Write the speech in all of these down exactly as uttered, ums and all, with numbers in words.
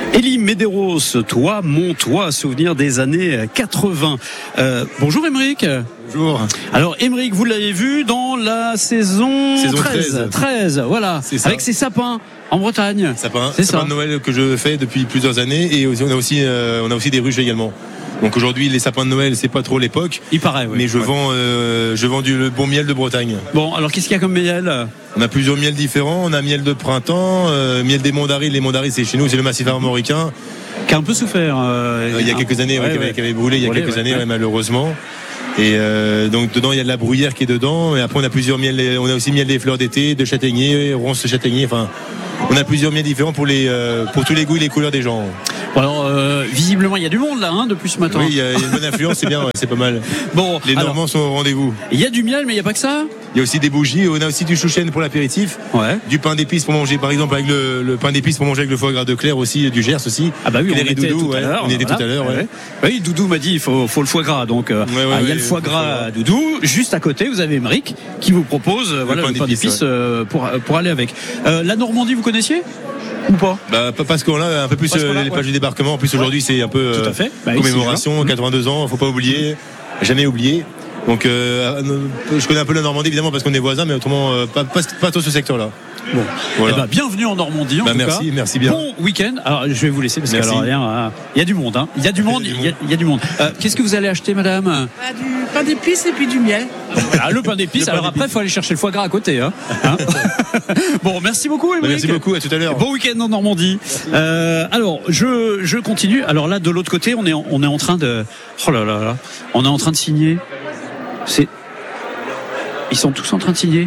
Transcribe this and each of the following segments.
Elie Medeiros, toi, mon toi, souvenir des années quatre-vingts. Euh, bonjour Émeric. Bonjour. Alors Émeric, vous l'avez vu dans la saison, saison treize, treize, voilà, avec ses sapins en Bretagne. Sapin, c'est sapin ça. de Noël que je fais depuis plusieurs années, et aussi, on a aussi euh, on a aussi des ruches également. Donc aujourd'hui, les sapins de Noël, c'est pas trop l'époque. Il paraît, oui. Mais je ouais. vends, euh, je vends du le bon miel de Bretagne. Bon, alors qu'est-ce qu'il y a comme miel ? On a plusieurs miels différents. On a miel de printemps, euh, miel des Mondaris. Les Mondaris, c'est chez nous, c'est le massif armoricain. Qui a un peu souffert. Euh, Euh, il y a quelques années, ouais, ouais, qui, avait, ouais. qui avait brûlé il y a Brûlé, quelques ouais, années, ouais. ouais, malheureusement. Et euh, donc dedans, il y a de la bruyère qui est dedans. Et après, on a plusieurs miels. On a aussi miel des fleurs d'été, de châtaignier, ronces de châtaignier. Enfin, on a plusieurs miels différents pour les, euh, pour tous les goûts et les couleurs des gens. Bon, alors, euh, visiblement, il y a du monde là, hein, depuis ce matin. Oui, il y a une bonne influence, c'est bien, ouais, c'est pas mal. Bon, Les alors, Normands sont au rendez-vous. il y a du miel, mais il n'y a pas que ça. Il y a aussi des bougies, on a aussi du chouchen pour l'apéritif, Ouais. du pain d'épices pour manger, par exemple avec le, le pain d'épices pour manger avec le foie gras de Claire aussi, du Gers aussi. Ah bah oui, Et on les était Doudou, tout à ouais, l'heure. on y était voilà. tout à l'heure, ouais. Oui, Doudou m'a dit il faut, faut le foie gras, donc euh, Ouais, ouais, ah, il y a ouais, le foie le gras foie à Doudou. Juste à côté, vous avez Émeric qui vous propose euh, voilà, pain le pain d'épices, d'épices ouais. euh, pour, pour aller avec. Euh, la Normandie, vous connaissiez ou pas? Bah, pas parce qu'on a un peu plus Parce qu'on euh, l'a, les ouais. pages du débarquement. En plus aujourd'hui c'est un peu euh, Tout à fait. Bah, ici, commémoration, je vois. quatre-vingt-deux ans, faut pas oublier, jamais oublier. Donc euh, je connais un peu la Normandie évidemment parce qu'on est voisins, mais autrement euh, pas, pas, pas tout ce secteur-là. Bon, Voilà. eh ben, bienvenue en Normandie en Bah, tout merci, cas. merci bien. Bon week-end. Alors je vais vous laisser parce qu'il Merci. y a du monde. Hein. Il y a du monde. Il y a, il y a du monde. Euh, Qu'est-ce que vous allez acheter, madame? Ah, du pain d'épices et puis du miel. Ah, le pain d'épices. Le pain Alors après, il faut aller chercher le foie gras à côté. Hein. Hein bon, merci beaucoup, Bah, Émeric. merci beaucoup, à tout à l'heure. Bon week-end en Normandie. Euh, alors, je, je continue. Alors là, de l'autre côté, on est, en- on est en train de. Oh là là là. On est en train de signer. C'est. Ils sont tous en train de signer.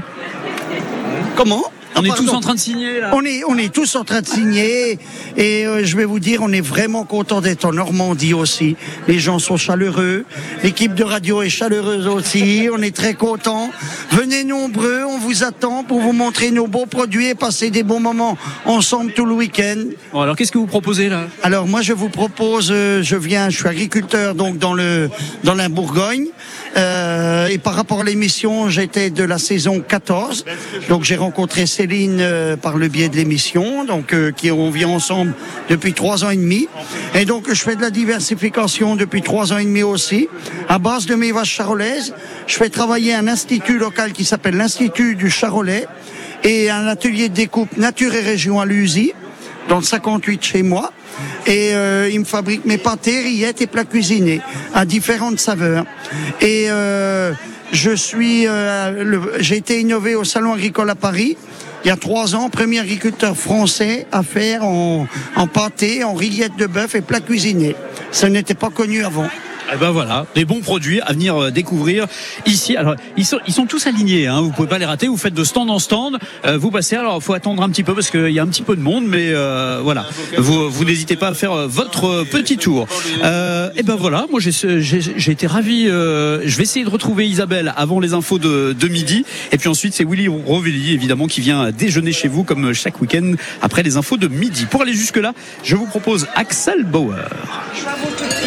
Comment? On Ah, est pardon. tous en train de signer là. On est, on est tous en train de signer et euh, je vais vous dire, on est vraiment content d'être en Normandie aussi. Les gens sont chaleureux, l'équipe de radio est chaleureuse aussi, on est très contents. Venez nombreux, on vous attend pour vous montrer nos beaux produits et passer des bons moments ensemble tout le week-end. Bon, alors qu'est-ce que vous proposez là? Alors moi je vous propose, euh, je viens, je suis agriculteur donc dans le dans la Bourgogne euh, et par rapport à l'émission j'étais de la saison quatorze, donc j'ai rencontré Céline euh, par le biais de l'émission, donc euh, qui on vit ensemble depuis trois ans et demi et donc je fais de la diversification depuis trois ans et demi aussi à base de mes vaches charolaises. Je fais travailler un institut local qui s'appelle l'Institut du Charolais et un atelier de découpe Nature et Région à Lusy dans le cinquante-huit chez moi et euh, il me fabrique mes pâtés, rillettes et plats cuisinés à différentes saveurs et euh, je suis euh, le, j'ai été innové au Salon agricole à Paris il y a trois ans, premier agriculteur français à faire en, en pâté, en rillettes de bœuf et plats cuisinés. Ça n'était pas connu avant. Eh ben voilà, des bons produits à venir euh, découvrir ici. Alors ils sont, ils sont tous alignés, hein, vous pouvez pas les rater. Vous faites de stand en stand, euh, vous passez. Alors il faut attendre un petit peu parce qu'il y a un petit peu de monde, mais euh, voilà. Vous, vous n'hésitez pas à faire euh, votre euh, petit tour. Euh, et ben voilà, moi j'ai, j'ai, j'ai été ravi. Euh, je vais essayer de retrouver Isabelle avant les infos de, de midi, et puis ensuite c'est Willy Rovelli évidemment qui vient déjeuner chez vous comme chaque week-end après les infos de midi. Pour aller jusque là, je vous propose Axel Bauer.